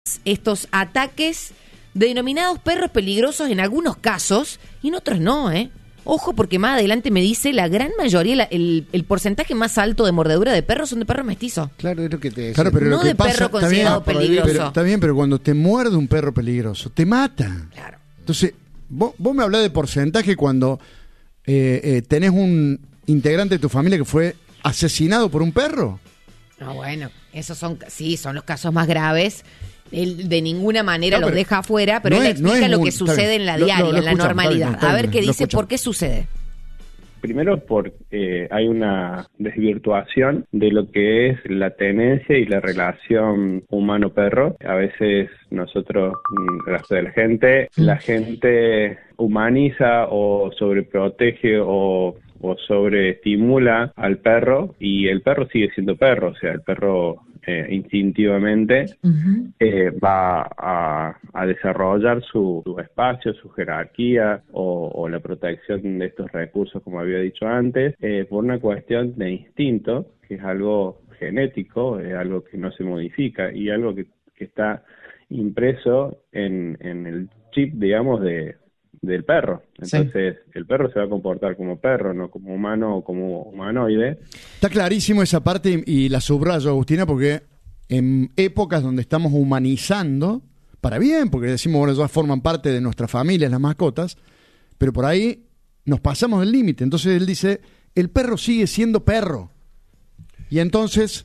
estos ataques denominados perros peligrosos en algunos casos y en otros no, ¿eh? Ojo, porque más adelante me dice la gran mayoría, el porcentaje más alto de mordedura de perros son de perros mestizos. Claro, es lo que te decía. Claro, pero no lo que de pasa, perro considerado peligroso. Pero, está bien, pero cuando te muerde un perro peligroso, te mata. Claro. Entonces, vos me hablás de porcentaje cuando tenés un integrante de tu familia que fue asesinado por un perro. No, bueno, esos son los casos más graves. Él de ninguna manera los deja afuera, pero él explica lo que sucede en la diaria, en la normalidad. A ver qué dice, por qué sucede. Primero, porque hay una desvirtuación de lo que es la tenencia y la relación humano-perro. A veces nosotros, el resto de la gente humaniza o sobreprotege o sobreestimula al perro, y el perro sigue siendo perro. O sea, el perro instintivamente va a desarrollar su espacio, su jerarquía o la protección de estos recursos, como había dicho antes, por una cuestión de instinto, que es algo genético, es algo que no se modifica y algo que está impreso en el chip, digamos, del perro. Entonces, el perro se va a comportar como perro, no como humano o como humanoide. Está clarísimo esa parte y la subrayo, Agustina, porque en épocas donde estamos humanizando, para bien, porque decimos, bueno, ya forman parte de nuestra familia, las mascotas, pero por ahí nos pasamos del límite. Entonces él dice, el perro sigue siendo perro. Y entonces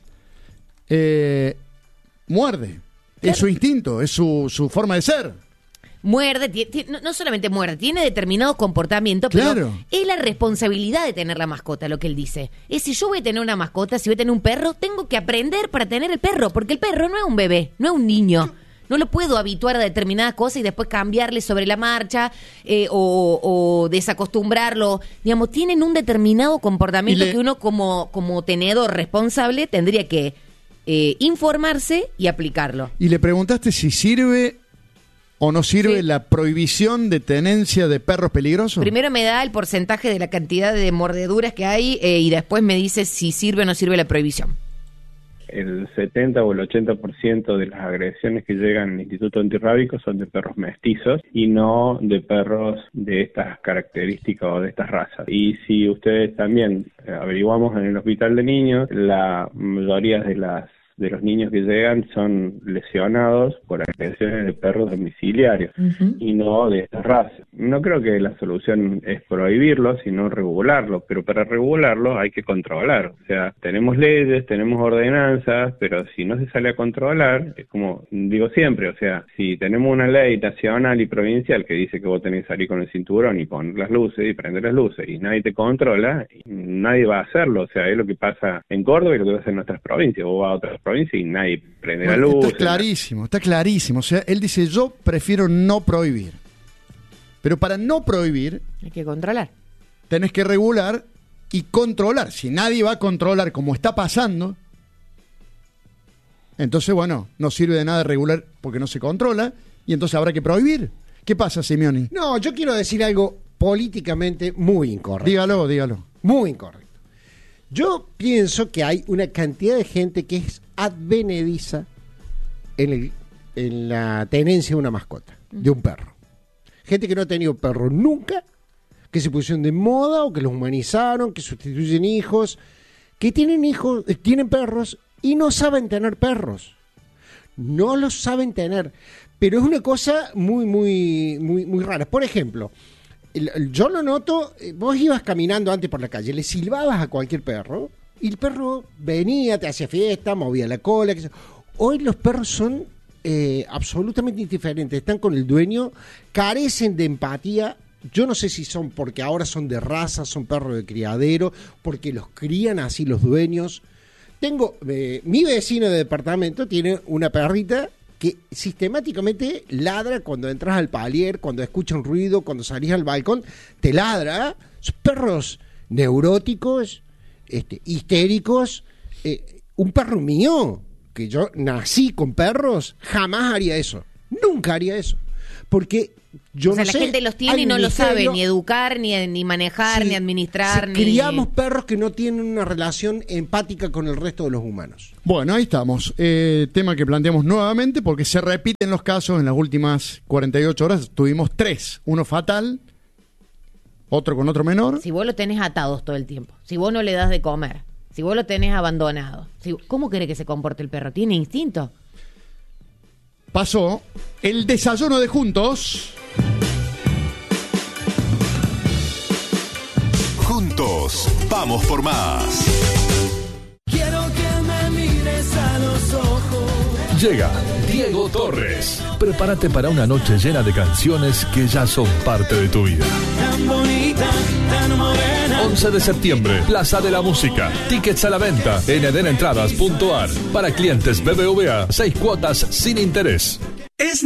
muerde. Claro. Es su instinto, es su forma de ser. Muerde, no solamente muerde, tiene determinado comportamiento, pero claro, es la responsabilidad de tener la mascota, lo que él dice. Es si yo voy a tener una mascota, si voy a tener un perro, tengo que aprender para tener el perro, porque el perro no es un bebé, no es un niño. No lo puedo habituar a determinadas cosas y después cambiarle sobre la marcha o desacostumbrarlo. Digamos, tienen un determinado comportamiento que uno como tenedor responsable tendría que informarse y aplicarlo. Y le preguntaste si sirve o no sirve la prohibición de tenencia de perros peligrosos. Primero me da el porcentaje de la cantidad de mordeduras que hay y después me dice si sirve o no sirve la prohibición. El 70 o el 80% de las agresiones que llegan al Instituto Antirrábico son de perros mestizos y no de perros de estas características o de estas razas. Y si ustedes también averiguamos en el hospital de niños, la mayoría de los niños que llegan son lesionados por agresiones de perros domiciliarios y no de esta raza. No creo que la solución es prohibirlo, sino regularlo, pero para regularlo hay que controlar. O sea, tenemos leyes, tenemos ordenanzas, pero si no se sale a controlar, es como digo siempre, o sea, si tenemos una ley nacional y provincial que dice que vos tenés que salir con el cinturón y poner las luces y prender las luces y nadie te controla, nadie va a hacerlo. O sea, es lo que pasa en Córdoba y lo que pasa en nuestras provincias. Vos vas a otras provincia y nadie prende la luz. Está clarísimo. O sea, él dice, yo prefiero no prohibir. Pero para no prohibir... hay que controlar. Tenés que regular y controlar. Si nadie va a controlar como está pasando, entonces, bueno, no sirve de nada regular porque no se controla y entonces habrá que prohibir. ¿Qué pasa, Simeoni? No, yo quiero decir algo políticamente muy incorrecto. Dígalo. Muy incorrecto. Yo pienso que hay una cantidad de gente que es advenediza en la tenencia de una mascota, de un perro. Gente que no ha tenido perro nunca, que se pusieron de moda o que los humanizaron, que sustituyen hijos, que tienen perros y no saben tener perros. No los saben tener. Pero es una cosa muy rara. Por ejemplo, yo lo noto, vos ibas caminando antes por la calle, le silbabas a cualquier perro y el perro venía, te hacía fiesta, movía la cola. Hoy los perros son absolutamente indiferentes, están con el dueño, carecen de empatía. Yo no sé si son porque ahora son de raza, son perros de criadero, porque los crían así los dueños. Mi vecino de departamento tiene una perrita que sistemáticamente ladra cuando entras al palier, cuando escucha un ruido, cuando salís al balcón, te ladra. Son perros neuróticos, histéricos. Un perro mío, que yo nací con perros, jamás haría eso. Nunca haría eso. Porque Yo o sea, no la sé, gente los tiene hay y no un lo sabe misterio. ni educar, ni manejar, Sí, ni administrar. sí, ni criamos perros que no tienen una relación empática con el resto de los humanos. Bueno, ahí estamos. Tema que planteamos nuevamente porque se repiten los casos. En las últimas 48 horas tuvimos 3. Uno fatal, otro con otro menor. Si vos lo tenés atados todo el tiempo, si vos no le das de comer, si vos lo tenés abandonado, ¿cómo querés que se comporte el perro? ¿Tiene instinto? Pasó el desayuno de Juntos. Juntos, vamos por más. Quiero que me mires a los ojos. Llega Diego Torres. Prepárate para una noche llena de canciones que ya son parte de tu vida. Tan bonita, tan morena. 11 de septiembre, Plaza de la Música. Tickets a la venta en edenentradas.ar. Para clientes BBVA, 6 cuotas sin interés. Es